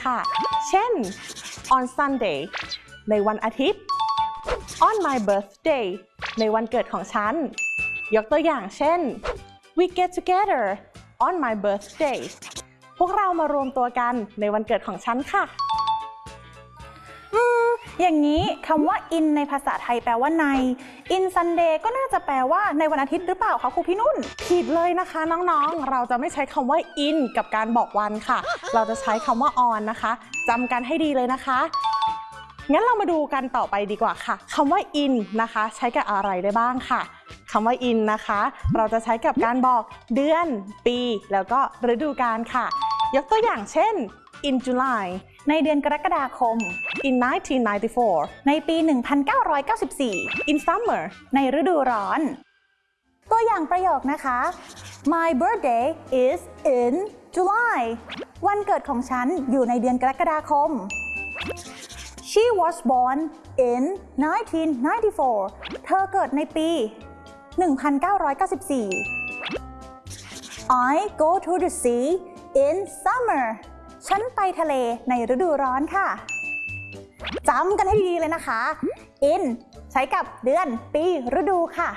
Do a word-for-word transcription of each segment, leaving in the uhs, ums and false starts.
ค่ะ เช่น on Sunday ในวันอาทิตย์ on my birthday ในวันเกิดของฉันยกตัวอย่างเช่น we get together on my birthday พวกเรามารวมตัวกันในวันเกิดของฉันค่ะอืมอย่างนี้คำว่า in ในภาษาไทยแปลว่าใน in Sunday ก็น่าจะแปลว่าในวันอาทิตย์หรือเปล่าคะครูพี่นุ่นผิดเลยนะคะน้องๆเราจะไม่ใช้คำว่า in กับการบอกวันค่ะเราจะใช้คำว่า on นะคะจำกันให้ดีเลยนะคะงั้นเรามาดูกันต่อไปดีกว่าค่ะคำว่า in นะคะใช้กับอะไรได้บ้างค่ะคำว่า in นะคะเราจะใช้กับการบอกเดือนปีแล้วก็ฤดูกาลค่ะยกตัวอย่างเช่น in July ในเดือนกรกฎาคม in nineteen ninety-four ในปี หนึ่งพันเก้าร้อยเก้าสิบสี่ in summer ในฤดูร้อนตัวอย่างประโยคนะคะ My birthday is in July วันเกิดของฉันอยู่ในเดือนกรกฎาคม She was born in nineteen ninety-four เธอเกิดในปี หนึ่งพันเก้าร้อยเก้าสิบสี่ I go to the sea in summer ฉันไปทะเลในฤดูร้อนค่ะจำกันให้ดีเลยนะคะ in ใช้กับเดือนปีฤดูค่ะ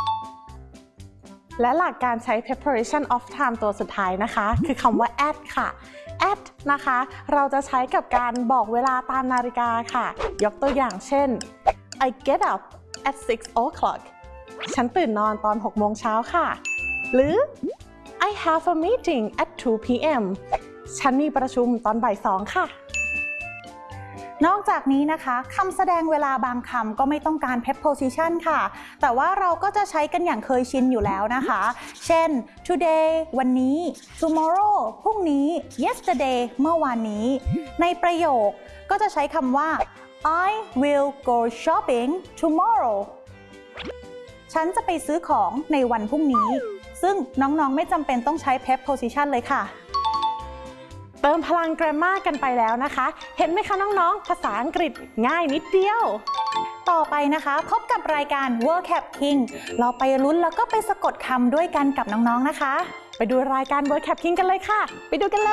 และหลักการใช้ preparation of time ตัวสุดท้ายนะคะคือคำว่า at ค่ะ at นะคะเราจะใช้กับการบอกเวลาตามนาฬิกาค่ะยกตัวอย่างเช่น I get up at six o'clock ฉันตื่นนอนตอนหกโมงเช้าค่ะหรือ I have a meeting at two p m ฉันมีประชุมตอนบ่ายสองค่ะนอกจากนี้นะคะคำแสดงเวลาบางคำก็ไม่ต้องการ preposition ค่ะแต่ว่าเราก็จะใช้กันอย่างเคยชินอยู่แล้วนะคะเช่น today วันนี้ tomorrow พรุ่งนี้ yesterday เมื่อวานนี้ในประโยคก็จะใช้คำว่า I will go shopping tomorrow ฉันจะไปซื้อของในวันพรุ่งนี้ซึ่งน้องๆไม่จำเป็นต้องใช้ preposition เลยค่ะเติมพลัง grammar กันไปแล้วนะคะเห็นไหมคะน้องๆภาษาอังกฤษง่ายนิดเดียวต่อไปนะคะพบกับรายการ Vocab King เราไปลุ้นแล้วก็ไปสะกดคำด้วยกันกับน้องๆนะคะไปดูรายการ Vocab King กันเลยค่ะไปดูกันเลย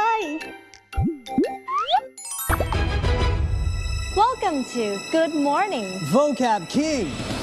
Welcome to Good Morning Vocab King